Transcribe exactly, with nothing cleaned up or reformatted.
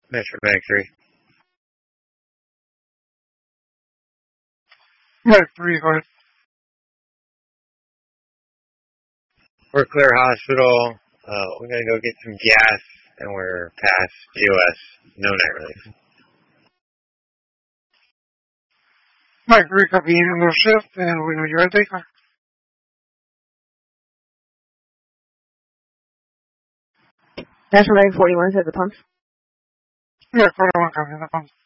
Metro Mag three. Mag three, go ahead. We're clear hospital. Uh, we're gonna go get some gas, and we're past G O S. No night relief. Mag three, copy in the shift, and we know you're at takeoff. National Mag forty-one is at the pumps. Yeah, forty-one, copy in the pumps.